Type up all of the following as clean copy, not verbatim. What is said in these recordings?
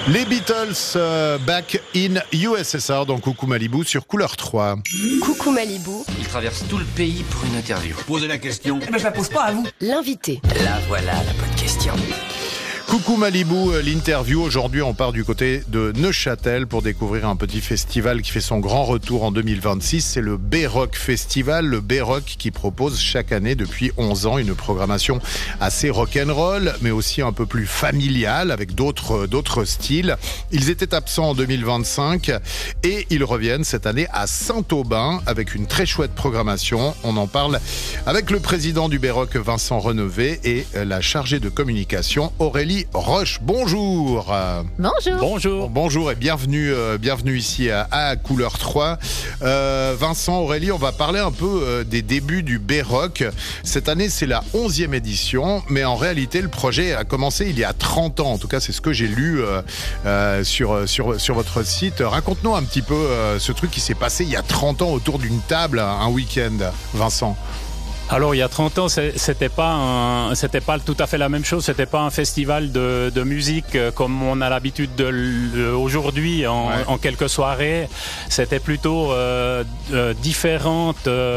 Les Beatles back in USSR dans Coucou Malibu sur Couleur 3. Coucou Malibu. Il traverse tout le pays pour une interview. Posez la question. Je la pose pas à vous. L'invité. Là voilà la bonne question. Coucou Malibu, l'interview. Aujourd'hui, on part du côté de Neuchâtel pour découvrir un petit festival qui fait son grand retour en 2026. C'est le B-Rock Festival. Le B-Rock qui propose chaque année depuis 11 ans une programmation assez rock'n'roll, mais aussi un peu plus familiale avec d'autres styles. Ils étaient absents en 2025 et ils reviennent cette année à Saint-Aubin avec une très chouette programmation. On en parle avec le président du B-Rock, Vincent Renevé, et la chargée de communication, Aurélie Roche. Bonjour. Bonjour et bienvenue ici à Couleur 3. Vincent, Aurélie, on va parler un peu des débuts du B-Rock. Cette année, c'est la 11e édition, mais en réalité, le projet a commencé il y a 30 ans. En tout cas, c'est ce que j'ai lu sur votre site. Raconte-nous un petit peu ce truc qui s'est passé il y a 30 ans autour d'une table, un week-end, Vincent. Alors, il y a 30 ans, c'était pas tout à fait la même chose. C'était pas un festival de musique comme on a l'habitude aujourd'hui en quelques soirées. C'était plutôt différents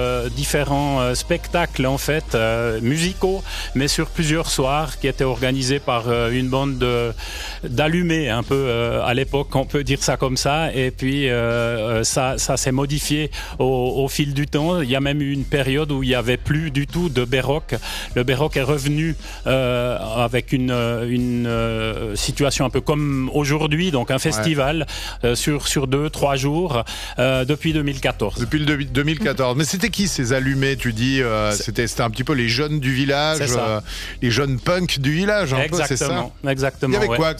spectacles en fait musicaux, mais sur plusieurs soirs, qui étaient organisés par une bande d'allumés un peu à l'époque, on peut dire ça comme ça. Et puis ça s'est modifié au fil du temps. Il y a même eu une période où il y avait plus du tout de B-Rock. Le B-Rock est revenu avec une situation un peu comme aujourd'hui, donc un festival sur 2-3 jours depuis 2014. Depuis 2014. Mais c'était qui ces allumés, tu dis c'était un petit peu les jeunes du village, les jeunes punks du village, un peu, c'est ça? Exactement. Il y avait quoi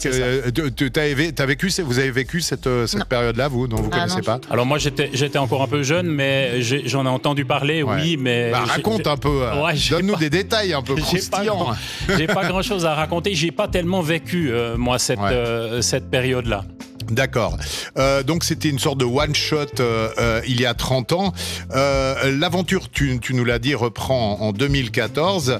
vous avez vécu cette période-là, vous, dont vous connaissez pas? Alors moi, j'étais encore un peu jeune, mais j'en ai entendu parler, oui, mais... raconte un peu. Donne-nous des détails un peu croustillants. J'ai pas grand-chose à raconter. J'ai pas tellement vécu, moi, cette période-là. D'accord. Donc c'était une sorte de one-shot il y a 30 ans. L'aventure, tu nous l'as dit, reprend en 2014.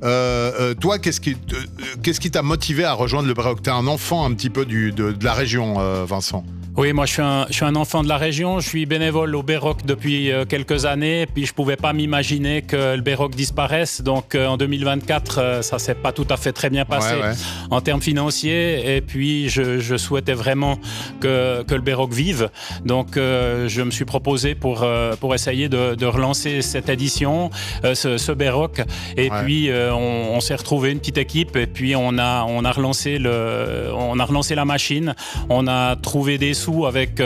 Toi, qu'est-ce qui t'a motivé à rejoindre le B-Rock? T'es un enfant un petit peu de la région, Vincent. Oui, moi je suis un enfant de la région, je suis bénévole au B-Rock depuis quelques années, puis je pouvais pas m'imaginer que le B-Rock disparaisse, donc en 2024 ça s'est pas tout à fait très bien passé en termes financiers, et puis je souhaitais vraiment que le B-Rock vive, donc je me suis proposé pour essayer de relancer cette édition, ce B-Rock, et puis on s'est retrouvé une petite équipe, et puis on a relancé la machine, on a trouvé des sous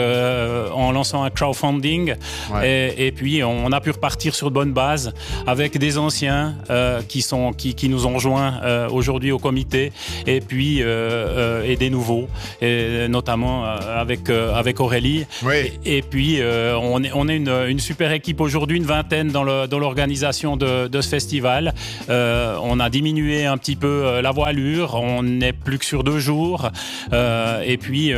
en lançant un crowdfunding, et puis on a pu repartir sur de bonnes bases avec des anciens qui nous ont rejoints aujourd'hui au comité, et puis et des nouveaux, et notamment avec Aurélie, et puis on est une super équipe aujourd'hui, une vingtaine dans l'organisation de ce festival. On a diminué un petit peu la voilure, on n'est plus que sur 2 jours, et puis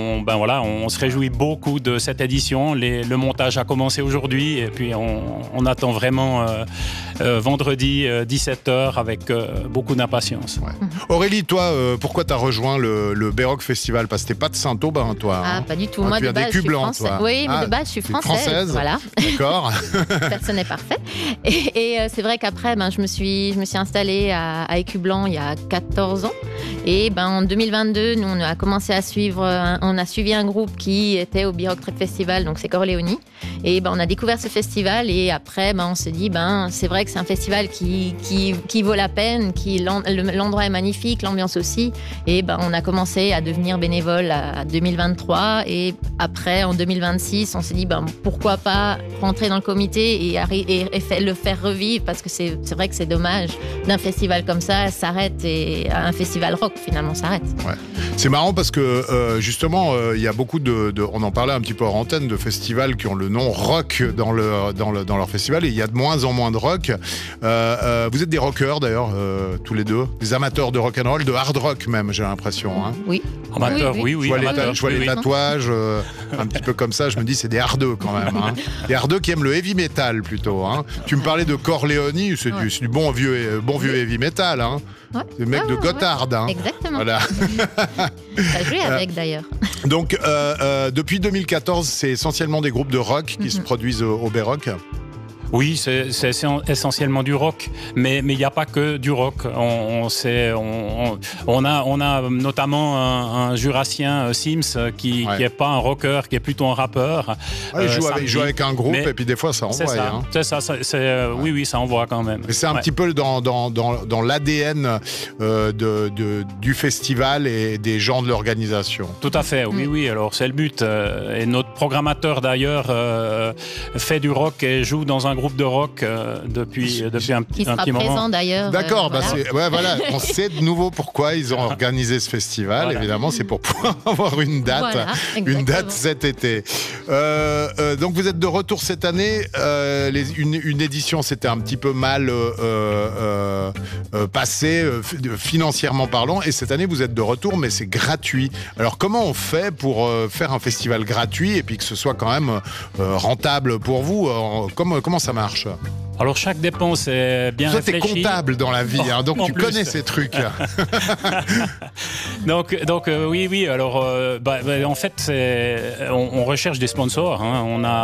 on se réjouit beaucoup de cette édition. Le montage a commencé aujourd'hui, et puis on attend vraiment vendredi 17h avec beaucoup d'impatience. Aurélie, toi, pourquoi tu as rejoint le B-Rock Festival? Parce que t'es pas de Saint-Aubin, toi. Ah, pas du tout. Moi, de base, je suis française. Oui, mais de base, je suis française. Voilà. D'accord. Personne n'est parfait. Et c'est vrai qu'après, je me suis installée à Écublanc il y a 14 ans. Et en 2022, nous, on a commencé à suivre, on a suivi un groupe qui était au B-Rock Festival, donc c'est Corleone. Et on a découvert ce festival, et après, on se dit, c'est vrai que c'est un festival qui vaut la peine, l'endroit est magnifique, l'ambiance aussi. Et on a commencé à devenir bénévole à 2023, et après, en 2026, on s'est dit, pourquoi pas rentrer dans le comité et le faire revivre, parce que c'est vrai que c'est dommage d'un festival comme ça s'arrête, et un festival rock finalement s'arrête. C'est marrant parce que justement, il y a beaucoup on en parlait un petit peu hors antenne, de festivals qui ont le nom rock dans leur festival, et il y a de moins en moins de rock. Vous êtes des rockers d'ailleurs, tous les deux, des amateurs de rock'n'roll, de hard rock même, j'ai l'impression. Oui. Amateurs, oui. Je vois les tatouages, un petit peu comme ça, je me dis c'est des hardeux quand même. Des hardeux qui aiment le heavy metal plutôt. Tu me parlais de Corleone, c'est du bon vieux heavy metal. Ouais. Le mec de Gotthard. Hein. Exactement. Voilà. T'as joué avec d'ailleurs. Donc, depuis 2014, c'est essentiellement des groupes de rock qui se produisent au Béroc. Oui, c'est essentiellement du rock, mais il n'y a pas que du rock. On a notamment un Jurassien, Sims, qui est pas un rocker, qui est plutôt un rappeur. Il joue avec un groupe et puis des fois ça envoie. C'est ça. Oui, ça envoie quand même. Et c'est un petit peu dans l'ADN du festival et des gens de l'organisation. Tout à fait, oui. Alors c'est le but. Et notre programmateur d'ailleurs fait du rock et joue dans un groupe de rock depuis un petit moment. Qui sera présent d'ailleurs. D'accord, voilà. On sait de nouveau pourquoi ils ont organisé ce festival. Voilà. Évidemment, c'est pour pouvoir avoir une date cet été. Donc vous êtes de retour cette année. Une édition, c'était un petit peu mal passé financièrement parlant, et cette année vous êtes de retour, mais c'est gratuit. Alors comment on fait pour faire un festival gratuit et puis que ce soit quand même rentable pour vous? Comment ça marche? Alors chaque dépense est bien réfléchie. Toi, t'es comptable dans la vie, donc tu connais ces trucs. donc oui. Alors en fait, on recherche des sponsors. Hein.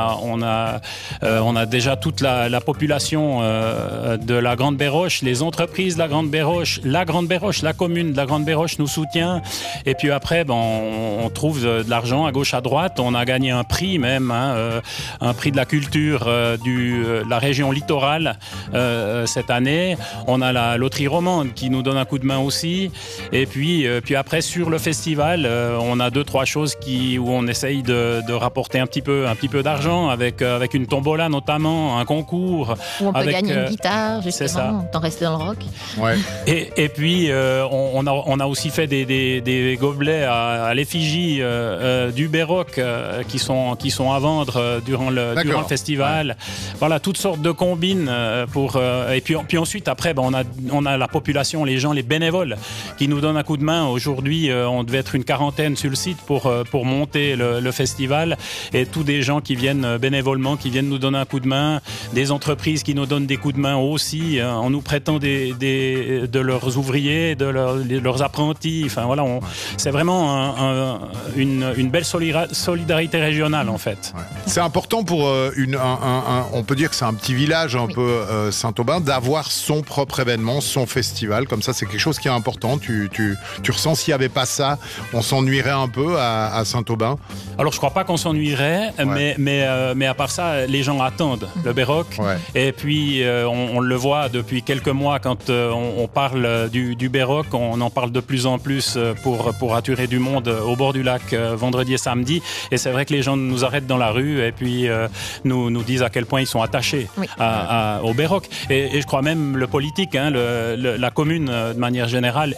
On a déjà toute la population de la Grande Béroche, les entreprises de la Grande Béroche, la commune de la Grande Béroche nous soutient. Et puis après, on trouve de l'argent à gauche à droite. On a gagné un prix même, un prix de la culture de la région littorale. Cette année, on a la loterie romande qui nous donne un coup de main aussi, et puis après sur le festival, on a 2-3 choses où on essaye de rapporter un petit peu d'argent avec une tombola notamment, un concours où on peut gagner une guitare justement, tant rester dans le rock. Ouais. Et puis on a aussi fait des gobelets à l'effigie du Béroc qui sont à vendre durant le festival. Ouais. Voilà, toutes sortes de combines et puis ensuite après on a la population, les gens, les bénévoles qui nous donnent un coup de main. Aujourd'hui on devait être une quarantaine sur le site pour monter le festival, et tous des gens qui viennent bénévolement, qui viennent nous donner un coup de main, des entreprises qui nous donnent des coups de main aussi en nous prêtant de leurs ouvriers, de leurs apprentis. Enfin voilà, c'est vraiment une belle solidarité régionale en fait. Ouais. C'est important pour on peut dire que c'est un petit village un peu Saint-Aubin, d'avoir son propre événement, son festival. Comme ça, c'est quelque chose qui est important. Tu ressens, s'il n'y avait pas ça, on s'ennuierait un peu à Saint-Aubin? Alors, je ne crois pas qu'on s'ennuierait, mais à part ça, les gens attendent le Béroc. Ouais. Et puis, on le voit depuis quelques mois quand on parle du Béroc. On en parle de plus en plus pour attirer du monde au bord du lac vendredi et samedi. Et c'est vrai que les gens nous arrêtent dans la rue et puis nous disent à quel point ils sont attachés au Béroc. Et je crois même le politique, la commune de manière générale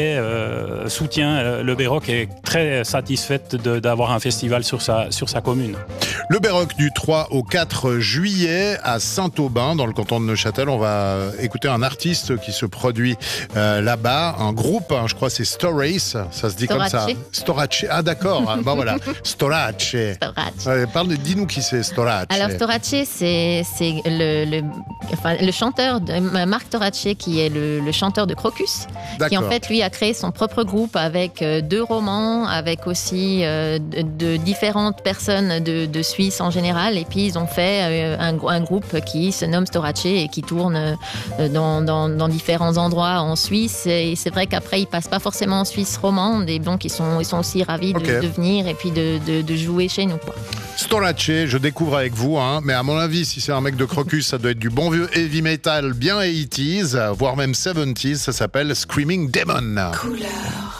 soutient le Béroc et est très satisfaite d'avoir un festival sur sa commune. Le Béroc du 3 au 4 juillet à Saint-Aubin, dans le canton de Neuchâtel. On va écouter un artiste qui se produit là-bas, un groupe, je crois c'est Storace, ça se dit Storace. Comme ça. Storace, d'accord, voilà. Storace. Dis-nous qui c'est Storace. Alors Storace, c'est le chanteur, Marc Storace, qui est le chanteur de Crocus, qui en fait lui a créé son propre groupe avec 2 romans, avec aussi de différentes personnes de Suisse en général, et puis ils ont fait un groupe qui se nomme Storace et qui tourne dans différents endroits en Suisse. Et c'est vrai qu'après ils passent pas forcément en Suisse romande, et donc ils sont aussi ravis de venir et puis de jouer chez nous, quoi. Storace, je découvre avec vous, mais à mon avis, si c'est un mec de Crocus, ça doit être du bon vieux heavy metal bien 80s, voire même 70s. Ça s'appelle Screaming Demon. Couleur.